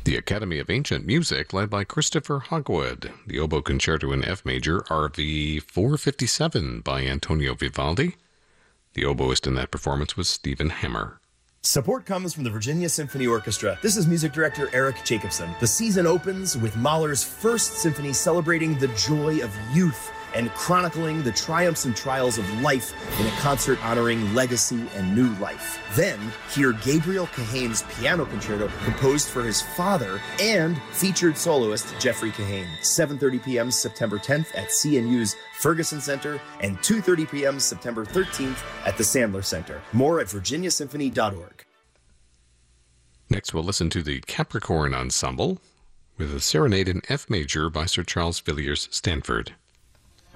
The Academy of Ancient Music, led by Christopher Hogwood. The Oboe Concerto in F Major, RV 457 by Antonio Vivaldi. The oboist in that performance was Stephen Hammer. Support comes from the Virginia Symphony Orchestra. This is music director Eric Jacobson. The season opens with Mahler's First Symphony celebrating the joy of youth and chronicling the triumphs and trials of life in a concert honoring legacy and new life. Then, hear Gabriel Kahane's piano concerto composed for his father and featured soloist Jeffrey Kahane. 7:30 p.m. September 10th at CNU's Ferguson Center and 2:30 p.m. September 13th at the Sandler Center. More at virginiasymphony.org. Next, we'll listen to the Capricorn Ensemble with a Serenade in F Major by Sir Charles Villiers Stanford.